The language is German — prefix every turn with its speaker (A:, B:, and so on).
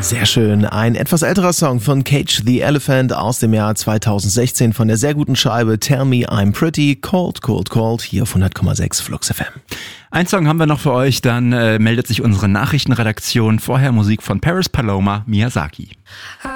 A: Sehr schön. Ein etwas älterer Song von Cage the Elephant aus dem Jahr 2016 von der sehr guten Scheibe Tell Me I'm Pretty, Cold, Cold, Cold, hier auf 100,6 Flux FM.
B: Ein Song haben wir noch für euch, dann meldet sich unsere Nachrichtenredaktion. Vorher Musik von Paris Paloma, Miyazaki.